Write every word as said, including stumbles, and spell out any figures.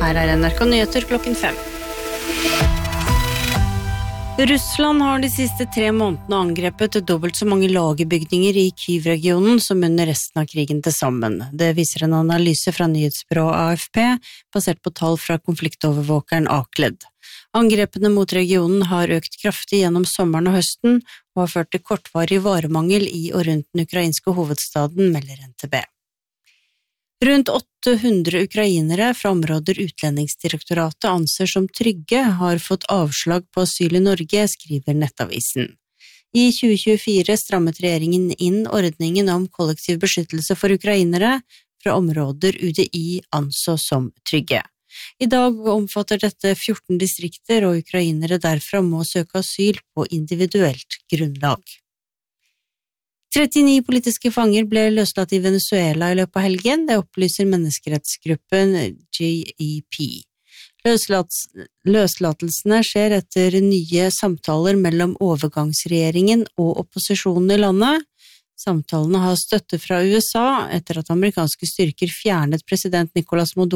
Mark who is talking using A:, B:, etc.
A: Her er N R K Nyheter klokken fem. Russland har de siste tre månedene angrepet dobbelt så mange lagerbygninger i Kyiv-regionen som under resten av krigen til sammen. Det viser en analyse fra nyhetsbyrået A F P, basert på tall fra konfliktovervåkeren Akled. Angrepene mot regionen har økt kraftig gjennom sommeren og høsten, og har ført til kortvarig varemangel i og rundt den ukrainske hovedstaden, melder N T B. Rundt åtte hundre ukrainere fra områder Utlendingsdirektoratet anser som trygge har fått avslag på asyl i Norge, skriver Nettavisen. I tjue tjuefire strammet regjeringen inn ordningen om kollektiv beskyttelse for ukrainere fra områder U D I anså som trygge. I dag omfatter dette fjorten distrikter, og ukrainere derfra må søke asyl på individuelt grunnlag. trettini politiske fanger ble løslatt i Venezuela i løpet av helgen, det opplyser menneskerettsgruppen G E P. Løslatelsene skjer etter nye samtaler mellom overgangsregjeringen og opposisjonen i landet. Samtalene har støtte fra U S A etter at amerikanske styrker fjernet president Nicolas Maduro